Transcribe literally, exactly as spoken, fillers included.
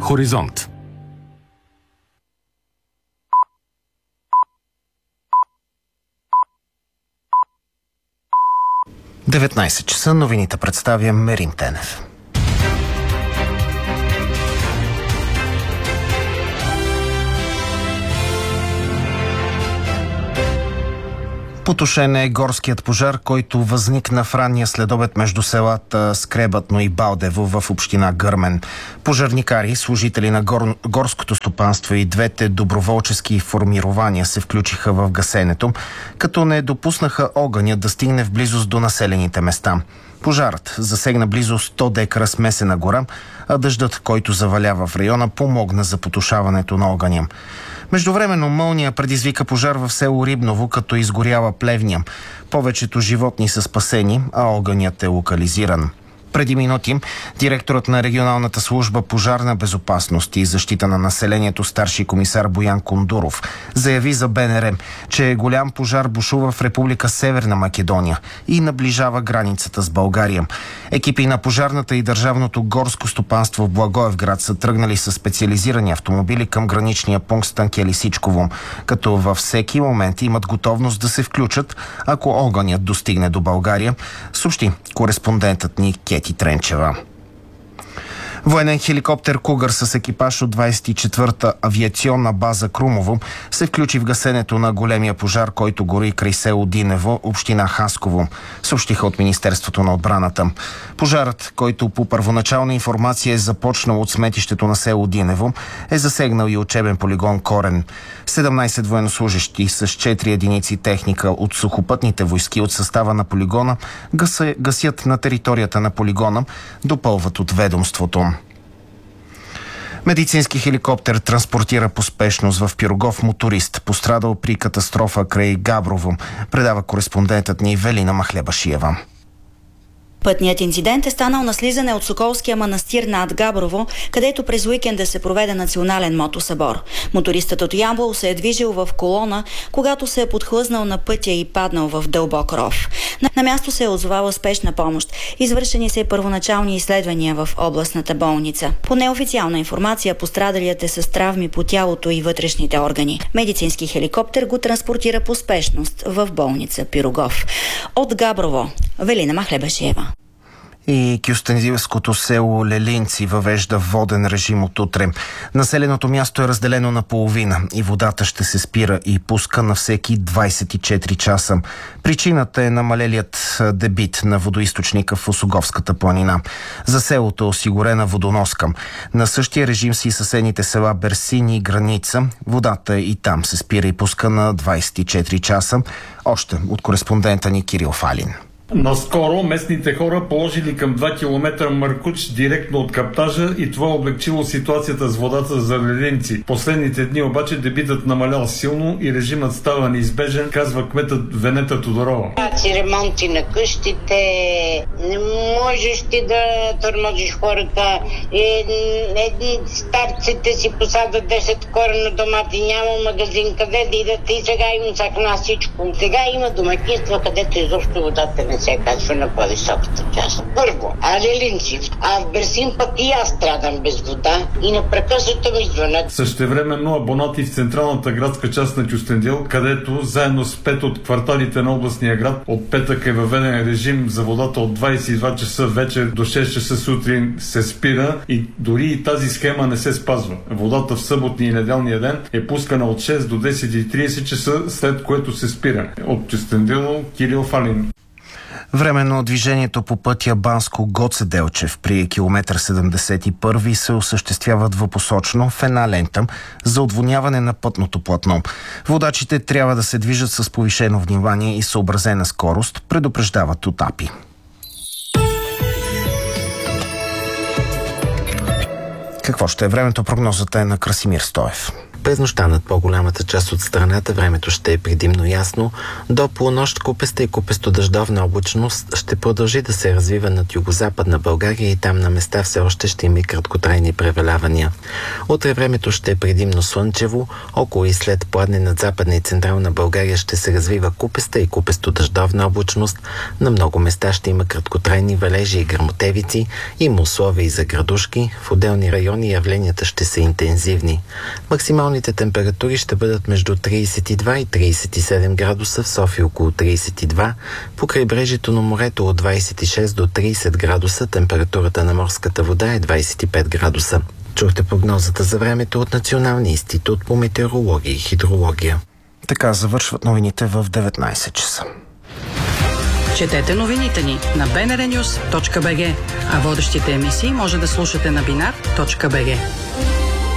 Хоризонт. деветнайсет часа, новините представя Мерин Тенев. Потушен е горският пожар, който възникна в ранния следобед между селата Скребатно и Балдево в община Гърмен. Пожарникари, служители на гор... горското стопанство и двете доброволчески формирования се включиха в гасенето, като не допуснаха огъня да стигне в близост до населените места. Пожарът засегна близо сто декара смесена гора, а дъждът, който завалява в района, помогна за потушаването на огъня. Междувременно мълния предизвика пожар в село Рибново, като изгоряла плевня. Повечето животни са спасени, а огънят е локализиран. Преди минути директорът на регионалната служба пожарна безопасност и защита на населението старши комисар Боян Кондуров заяви за БНР, че голям пожар бушува в Република Северна Македония и наближава границата с България. Екипи на пожарната и държавното горско стопанство в Благоевград са тръгнали с специализирани автомобили към граничния пункт Станке Лисичково, като във всеки момент имат готовност да се включат, ако огънят достигне до България, съобщи кореспондентът ни Кети Тренчева. Военен хеликоптер Кугър с екипаж от двайсет и четвърта авиационна база Крумово се включи в гасенето на големия пожар, който гори край село Динево, община Хасково, съобщиха от Министерството на отбраната. Пожарът, който по първоначална информация е започнал от сметището на село Динево, е засегнал и учебен полигон Корен. седемнайсет военнослужещи с четири единици техника от сухопътните войски от състава на полигона гаса, гасят на територията на полигона, допълват от ведомството. Медицински хеликоптер транспортира по спешност в Пирогов моторист, пострадал при катастрофа край Габрово, предава кореспондентът ни Велина Махлебашиева. Пътният инцидент е станал на слизане от Соколския манастир над Габрово, където през уикенда се проведе национален мотосъбор. Мотористът от Ямбол се е движил в колона, когато се е подхлъзнал на пътя и паднал в дълбок ров. На място се е озовала спешна помощ. Извършени са и първоначални изследвания в областната болница. По неофициална информация, пострадалият е с травми по тялото и вътрешните органи. Медицински хеликоптер го транспортира по спешност в болница Пирогов. От Габрово, Велина Махлебашиева. И кюстендилското село Лелинци въвежда воден режим от утре. Населеното място е разделено на половина и водата ще се спира и пуска на всеки двайсет и четири часа. Причината е намалелият дебит на водоизточника в Осоговската планина. За селото е осигурена водоноска. На същия режим са и съседните села Берсин и Граница. Водата и там се спира и пуска на двайсет и четири часа. Още от кореспондента ни Кирил Фалин. Наскоро местните хора положили към два километра маркуч директно от каптажа и това облегчило ситуацията с водата за Лелинци. Последните дни обаче дебитът намалял силно и режимът става неизбежен, казва кметът Венета Тодорова. Ремонти на къщите, не можеш ти да тормозиш хората. Едни старците си посадат десет корена домати, няма магазин къде да идат и сега им сакна всичко. Сега има домакинства, където изобщо водата не се качва на по-високата част. Първо, а Лелинци, а в Берсин пък и аз страдам без вода и непрекъснато ми звънят. Същевременно абонати в централната градска част на Кюстендил, където заедно с пет от кварталите на областния град от петък е въведен режим за водата от двайсет и два часа вечер до шест часа сутрин се спира и дори и тази схема не се спазва. Водата в съботния и неделния ден е пускана от шест до десет и трийсет часа, след което се спира. От Кюстендил, Кирил Фалин. Временно движението по пътя Банско-Гоце Делчев при километър седемдесет и първи се осъществява двупосочно в една лента за отводняване на пътното платно. Водачите трябва да се движат с повишено внимание и съобразена скорост, предупреждават от АПИ. Какво ще е времето? Прогнозата е на Красимир Стоев. През нощта над по-голямата част от страната времето ще е предимно ясно. До полунощ купеста и купесто-дъждовна облачност ще продължи да се развива над югозападна България и там на места все още ще има и краткотрайни превалявания. Утре времето ще е предимно слънчево. Около и след пладне над западна и централна България ще се развива купеста и купесто-дъждовна облачност. На много места ще има краткотрайни валежи и гръмотевици. Има условия и за градушки. В отделни райони явленията ще са интензивни. Максималните температури ще бъдат между трийсет и два и трийсет и седем градуса, в София около трийсет и два, по крайбрежието на морето от двайсет и шест до трийсет градуса, температурата на морската вода е двайсет и пет градуса. Чухте прогнозата за времето от Националния институт по метеорология и хидрология. Така завършват новините в деветнайсет часа. Четете новините ни на би ен ар нюс точка би джи, а водещите емисии може да слушате на бинар точка би джи.